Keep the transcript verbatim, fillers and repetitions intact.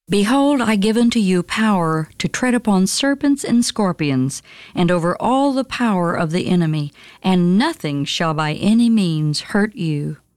Behold, I give unto you power to tread upon serpents and scorpions, and over all the power of the enemy, and nothing shall by any means hurt you.